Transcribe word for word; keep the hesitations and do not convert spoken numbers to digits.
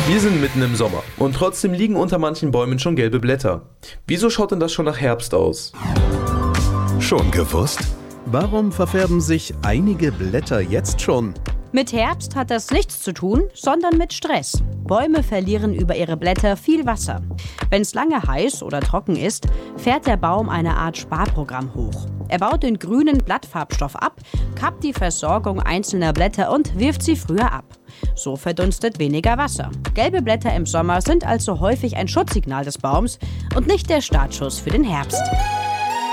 Wir sind mitten im Sommer und trotzdem liegen unter manchen Bäumen schon gelbe Blätter. Wieso schaut denn das schon nach Herbst aus? Schon gewusst? Warum verfärben sich einige Blätter jetzt schon? Mit Herbst hat das nichts zu tun, sondern mit Stress. Bäume verlieren über ihre Blätter viel Wasser. Wenn es lange heiß oder trocken ist, fährt der Baum eine Art Sparprogramm hoch. Er baut den grünen Blattfarbstoff ab, kappt die Versorgung einzelner Blätter und wirft sie früher ab. So verdunstet weniger Wasser. Gelbe Blätter im Sommer sind also häufig ein Schutzsignal des Baums und nicht der Startschuss für den Herbst.